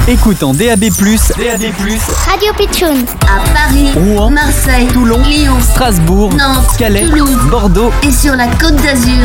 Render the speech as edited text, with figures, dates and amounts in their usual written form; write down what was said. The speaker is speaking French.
Écoute en DAB+, Radio Pitchoun. À Paris, Rouen, Marseille, Toulon, Lyon, Strasbourg, Nantes, Calais, Toulouse Bordeaux. et sur la Côte d'Azur.